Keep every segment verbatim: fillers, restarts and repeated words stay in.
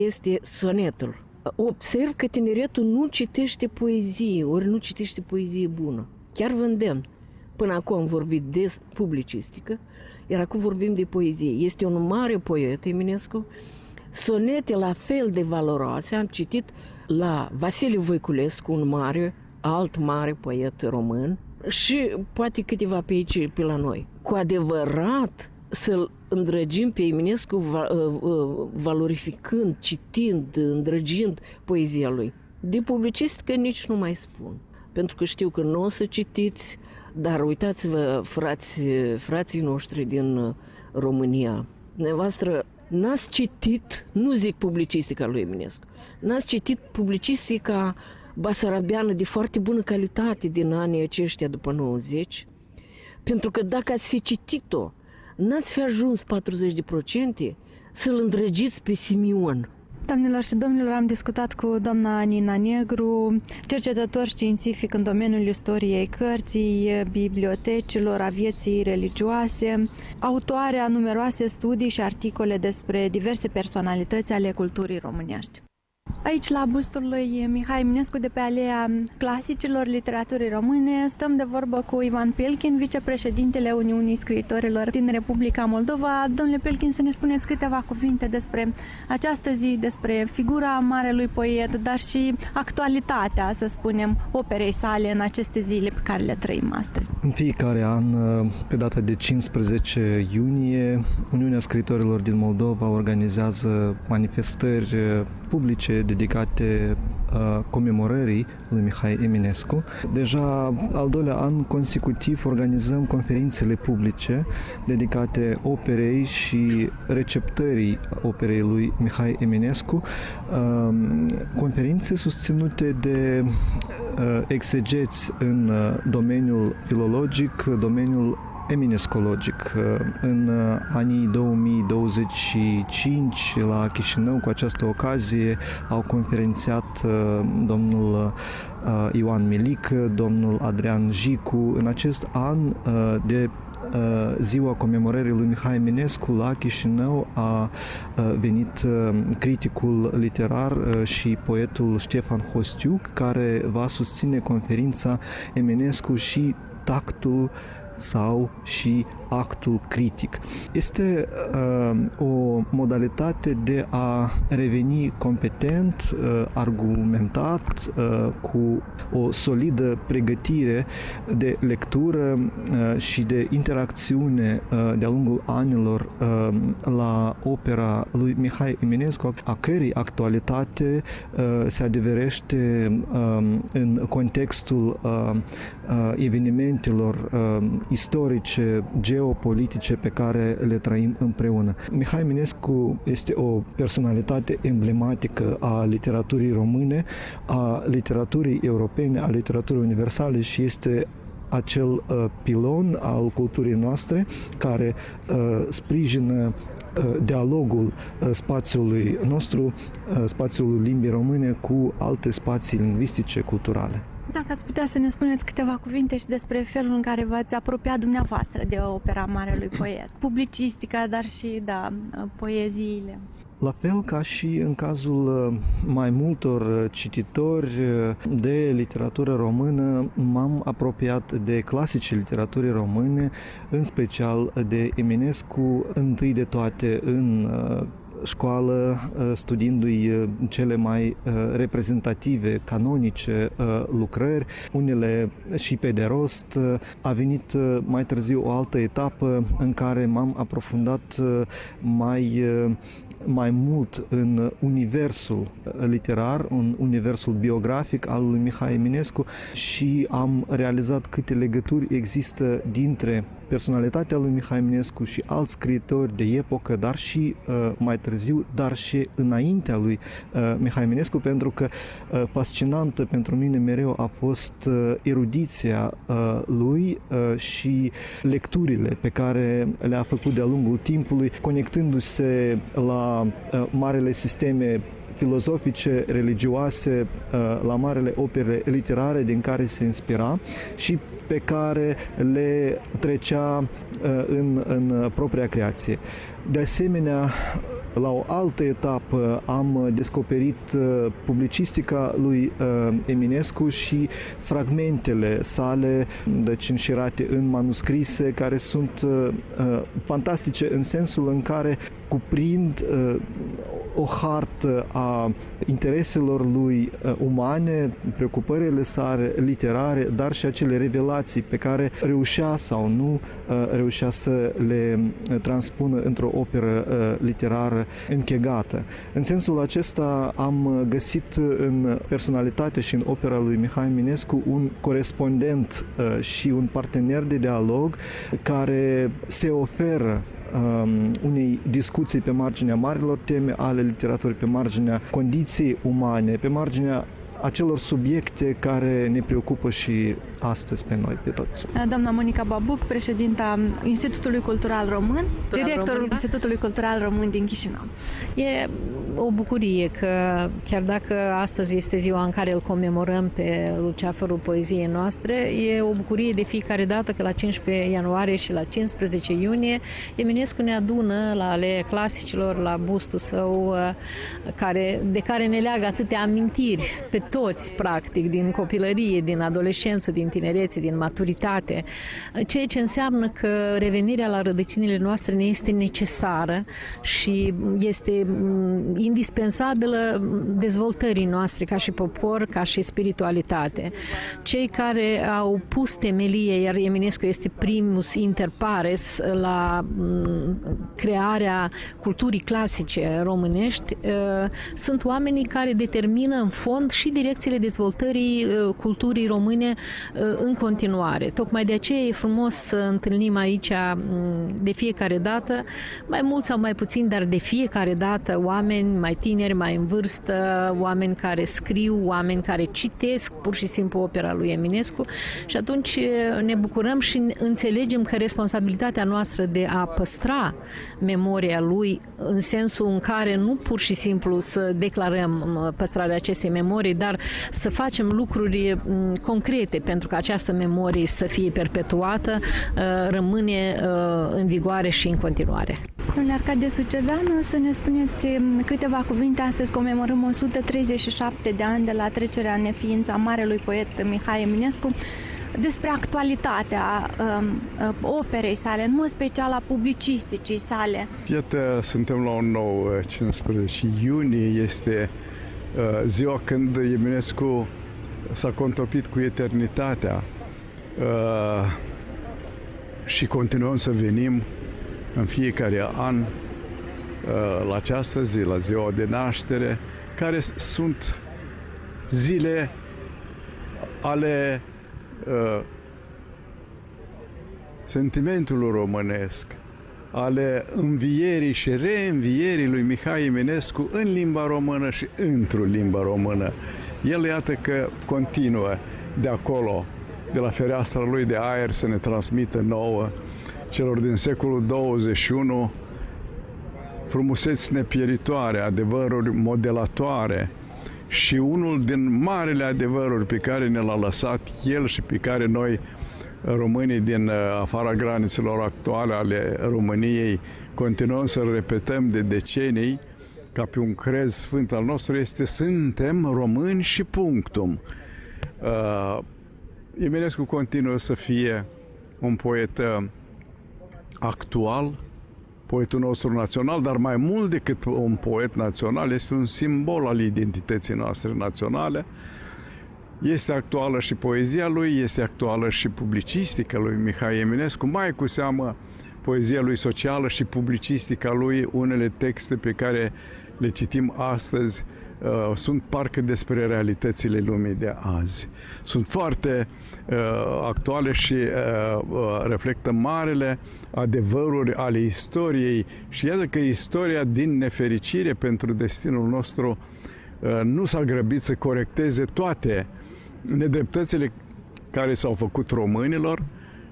este sonetul. Observ că tineretul nu citește poezie, ori nu citește poezie bună. Chiar vă îndemn. Până acum am vorbit de publicistică, iar acum vorbim de poezie. Este un mare poet, Eminescu, sonete la fel de valoroase. Am citit la Vasile Voiculescu, un mare, alt mare poet român, și poate câteva pe aici, pe la noi. Cu adevărat să-l îndrăgim pe Eminescu, valorificând, citind, îndrăgind poezia lui. De publicistică nici nu mai spun, pentru că știu că nu o să citiți, dar uitați-vă, frați, frații noștri din România, dumneavoastră n-ați citit, nu zic publicistica lui Eminescu, n-ați citit publicistica basarabeană de foarte bună calitate din anii aceștia după nouăzeci, pentru că dacă ați fi citit-o, n-ați fi ajuns patruzeci de procente să-l îndrăgiți pe Simion. Doamnelor și domnilor, am discutat cu doamna Nina Negru, cercetător științific în domeniul istoriei cărții, bibliotecilor, a vieții religioase, autoare a numeroase studii și articole despre diverse personalități ale culturii românești. Aici, la bustul lui Mihai Eminescu, de pe Alea Clasicilor Literaturii Române, stăm de vorbă cu Ivan Pelkin, vicepreședintele Uniunii Scriitorilor din Republica Moldova. Domnule Pelkin, să ne spuneți câteva cuvinte despre această zi, despre figura marelui poet, dar și actualitatea, să spunem, operei sale în aceste zile pe care le trăim astăzi. În fiecare an, pe data de cincisprezece iunie, Uniunea Scriitorilor din Moldova organizează manifestări publice dedicate uh, comemorării lui Mihai Eminescu. Deja al doilea an consecutiv organizăm conferințele publice dedicate operei și receptării operei lui Mihai Eminescu, uh, conferințe susținute de uh, exegeți în uh, domeniul filologic, domeniul eminescologic. În anii două mii douăzeci și cinci la Chișinău, cu această ocazie, au conferențiat domnul Ioan Milic, domnul Adrian Jicu. În acest an de ziua comemorării lui Mihai Eminescu, la Chișinău a venit criticul literar și poetul Ștefan Hostiuc, care va susține conferința Eminescu și tactul sau și actul critic. Este uh, o modalitate de a reveni competent, uh, argumentat, uh, cu o solidă pregătire de lectură uh, și de interacțiune uh, de-a lungul anilor uh, la opera lui Mihai Eminescu, a cărei actualitate uh, se adeverește uh, în contextul uh, uh, evenimentelor uh, istorice, geopolitice pe care le trăim împreună. Mihai Eminescu este o personalitate emblematică a literaturii române, a literaturii europene, a literaturii universale și este acel uh, pilon al culturii noastre care uh, sprijină uh, dialogul uh, spațiului nostru, uh, spațiul limbii române cu alte spații lingvistice, culturale. Dacă ați putea să ne spuneți câteva cuvinte și despre felul în care v-ați apropiat dumneavoastră de opera marelui poet, publicistica, dar și, da, poeziile. La fel ca și în cazul mai multor cititori de literatură română, m-am apropiat de clasicii literaturii române, în special de Eminescu, întâi de toate în școală, studiindu-i cele mai reprezentative, canonice lucrări, unele și pe de rost. A venit mai târziu o altă etapă în care m-am aprofundat mai mai mult în universul literar, în universul biografic al lui Mihai Eminescu și am realizat câte legături există dintre personalitatea lui Mihai Eminescu și alți scriitori de epocă, dar și uh, mai târziu, dar și înaintea lui uh, Mihai Eminescu, pentru că uh, fascinantă pentru mine mereu a fost uh, erudiția uh, lui uh, și lecturile pe care le-a făcut de-a lungul timpului, conectându-se la uh, marele sisteme filozofice, religioase, la marele opere literare din care se inspira și pe care le trecea în, în propria creație. De asemenea, la o altă etapă am descoperit publicistica lui Eminescu și fragmentele sale, deci înșirate în manuscrise, care sunt fantastice în sensul în care cuprind o hartă a intereselor lui umane, preocupările sale literare, dar și acele revelații pe care reușea sau nu reușea să le transpună într-o operă literară închegată. În sensul acesta am găsit în personalitate și în opera lui Mihai Eminescu un corespondent și un partener de dialog care se oferă Um, unei discuții pe marginea marilor teme ale literaturii, pe marginea condiției umane, pe marginea acelor subiecte care ne preocupă și astăzi pe noi, pe toți. Doamna Monica Babuc, președinta Institutului Cultural Român, directorul Român, Institutului Cultural Român din Chișinău. E o bucurie că, chiar dacă astăzi este ziua în care îl comemorăm pe Luceafărul poeziei noastre, e o bucurie de fiecare dată că la cincisprezece ianuarie și la cincisprezece iunie Eminescu ne adună la Aleea Clasicilor, la bustul său, care, de care ne leagă atâtea amintiri pe toți, practic, din copilărie, din adolescență, din tinerețe, din maturitate, ceea ce înseamnă că revenirea la rădăcinile noastre ne este necesară și este indispensabilă dezvoltării noastre ca și popor, ca și spiritualitate. Cei care au pus temelie, iar Eminescu este primus inter pares la crearea culturii clasice românești, sunt oamenii care determină în fond și direcțiile dezvoltării culturii române în continuare. Tocmai de aceea e frumos să întâlnim aici de fiecare dată, mai mult sau mai puțin, dar de fiecare dată oameni mai tineri, mai în vârstă, oameni care scriu, oameni care citesc pur și simplu opera lui Eminescu și atunci ne bucurăm și înțelegem că responsabilitatea noastră de a păstra memoria lui în sensul în care nu pur și simplu să declarăm păstrarea acestei memorii, dar să facem lucruri concrete pentru ca această memorie să fie perpetuată, rămâne în vigoare și în continuare. Domnule Arcadie Suceveanu, să ne spuneți câteva cuvinte. Astăzi comemorăm o sută treizeci și șapte de ani de la trecerea în neființă a marelui poet Mihai Eminescu, despre actualitatea um, operei sale, în mod special a publicisticii sale. Iată, suntem la un nou cincisprezece iunie, este uh, ziua când Eminescu s-a contopit cu eternitatea uh, și continuăm să venim în fiecare an uh, la această zi, la ziua de naștere, care sunt zile ale uh, sentimentului românesc, ale învierii și reînvierii lui Mihai Eminescu în limba română și într-o limba română. El, iată că continuă de acolo, de la fereastra lui de aer, să ne transmită nouă, celor din secolul douăzeci și unu, frumuseți nepieritoare, adevăruri modelatoare și unul din marele adevăruri pe care ne l-a lăsat el și pe care noi, românii din afara granițelor actuale ale României, continuăm să-l repetăm de decenii, ca pe un crez sfânt al nostru, este: suntem români și punctum. Uh, Eminescu continuă să fie un poet actual, poetul nostru național, dar mai mult decât un poet național, este un simbol al identității noastre naționale. Este actuală și poezia lui, este actuală și publicistica lui Mihai Eminescu, mai cu seamă poezia lui socială și publicistica lui. Unele texte pe care le citim astăzi uh, sunt parcă despre realitățile lumii de azi. Sunt foarte uh, actuale și uh, uh, reflectă marele adevăruri ale istoriei și iată că istoria, din nefericire pentru destinul nostru, uh, nu s-a grăbit să corecteze toate nedreptățile care s-au făcut românilor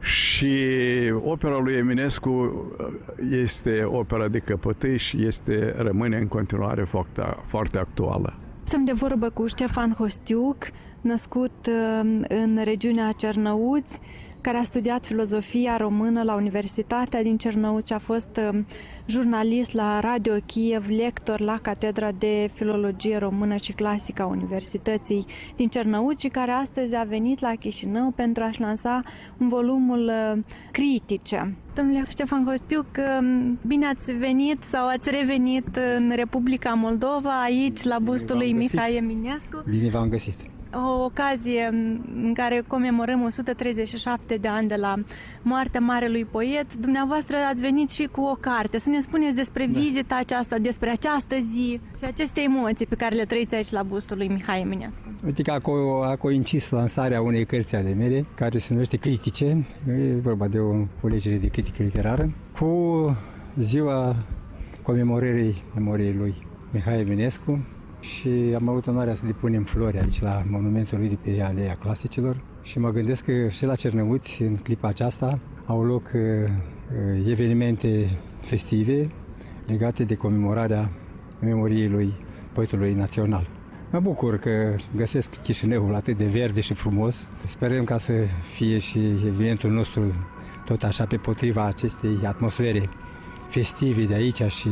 Și opera lui Eminescu este opera de căpătâi și este, rămâne în continuare foarte, foarte actuală. Sunt de vorbă cu Ștefan Hostiuc, născut în regiunea Cernăuți, care a studiat filozofia română la Universitatea din Cernăuți și a fost jurnalist la Radio Kiev, lector la Catedra de Filologie Română și Clasică a Universității din Cernăuți și care astăzi a venit la Chișinău pentru a-și lansa un volumul Critice. Domnule Ștefan Hostiuc, bine ați venit sau ați revenit în Republica Moldova, aici la bustul lui Mihai Eminescu. Bine v-am găsit! O ocazie în care comemorăm o sută treizeci și șapte de ani de la moartea marelui poet. Dumneavoastră ați venit și cu o carte. Să ne spuneți despre da. vizita aceasta, despre această zi și aceste emoții pe care le trăiți aici la bustul lui Mihai Eminescu. Uite că a, co- a coincis lansarea unei cărți ale mele, care se numește Critice, e vorba de o culegere de critică literară, cu ziua comemorării memoriei lui Mihai Eminescu. Și am avut onoarea să depunem flori aici la monumentul lui de pe Aleea Clasicilor și mă gândesc că și la Cernăuți, în clipa aceasta, au loc uh, evenimente festive legate de comemorarea memoriei lui poetului național. Mă bucur că găsesc Chișinăul atât de verde și frumos. Sperăm ca să fie și evenimentul nostru tot așa pe potriva acestei atmosfere festive de aici și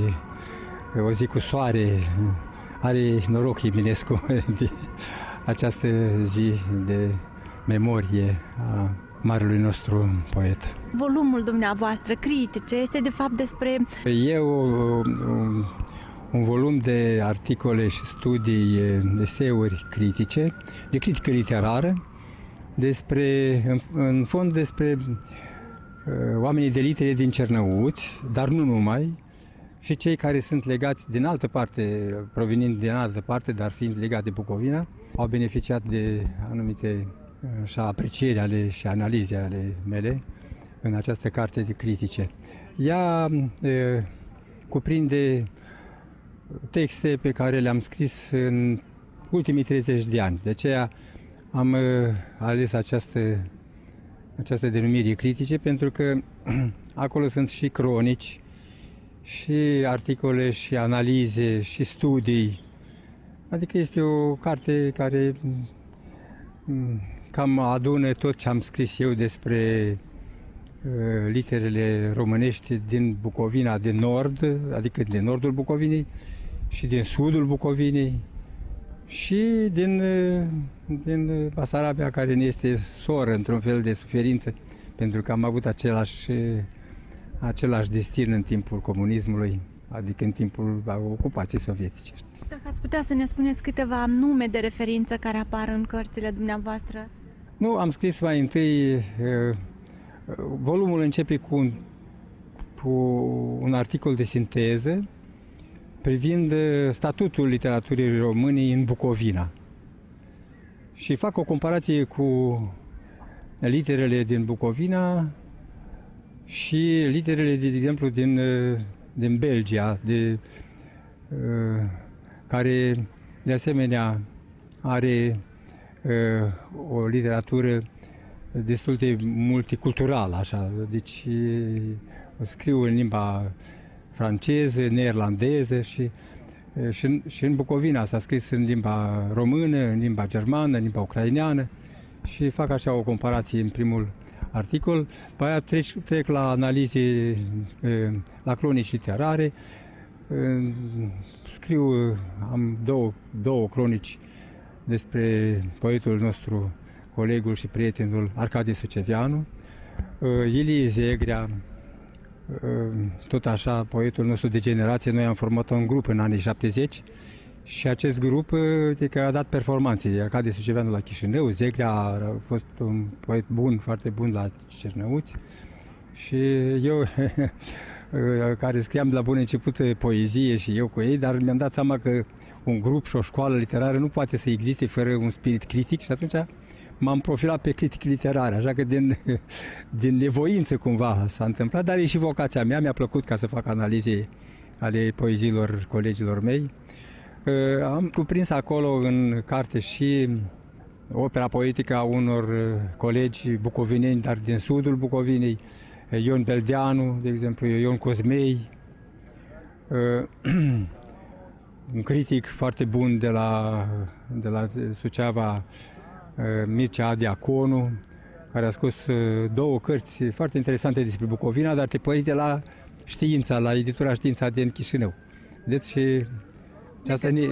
o zi cu soare. Are noroc Eminescu de această zi de memorie a marelui nostru poet. Volumul dumneavoastră, Critice, este de fapt despre... E o, un, un volum de articole și studii, eseuri critice, de critică literară, despre, în, în fond despre uh, oamenii de litere din Cernăuți, dar nu numai, și cei care sunt legați din altă parte, provenind din altă parte, dar fiind legați de Bucovina, au beneficiat de anumite așa, aprecieri ale și analize ale mele în această carte de critice. Ea e, cuprinde texte pe care le-am scris în ultimii treizeci de ani. De aceea am e, ales această, această denumire critice, pentru că acolo sunt și cronici, și articole, și analize, și studii. Adică este o carte care cam adună tot ce am scris eu despre uh, literele românești din Bucovina de nord, adică din nordul Bucovinei, și din sudul Bucovinei, și din, uh, din Basarabia, care ne este soră într-un fel de suferință, pentru că am avut același același destin în timpul comunismului, adică în timpul ocupației sovietice. Dacă ați putea să ne spuneți câteva nume de referință care apar în cărțile dumneavoastră? Nu, am scris mai întâi, volumul începe cu un, cu un articol de sinteză privind statutul literaturii române în Bucovina. Și fac o comparație cu literele din Bucovina și literele, de exemplu, din, din Belgia, de, care, de asemenea, are o literatură destul de multiculturală, așa. Deci scriu în limba franceză, neerlandeză și, și, în, și în Bucovina s-a scris în limba română, în limba germană, în limba ucraineană și fac așa o comparație în primul articol, pe aia trec, trec la analize, la cronici literare, scriu, am două, două cronici despre poetul nostru, colegul și prietenul Arcadi Suceveanu, Ilie Zegrea, tot așa, poetul nostru de generație. Noi am format un grup în anii șaptezeci și acest grup de că a dat performanțe. Arcadi Suceveanu la Chișinău, Zegrea a fost un poet bun, foarte bun la Cernăuți și eu care scriam de la bun început poezie și eu cu ei, dar mi-am dat seama că un grup și o școală literară nu poate să existe fără un spirit critic și atunci m-am profilat pe critic literar, așa că din, din nevoință cumva s-a întâmplat, dar e și vocația mea, mi-a plăcut ca să fac analize ale poeziilor colegilor mei. Am cuprins acolo în carte și opera poetică a unor colegi bucovineni, dar din sudul Bucovinei, Ion Beldeanu, de exemplu, Ion Cosmei, un critic foarte bun de la, de la Suceava, Mircea Diaconu, care a scos două cărți foarte interesante despre Bucovina, dar tipărite la Știința, la editura Știința din Chișinău. Deci, asta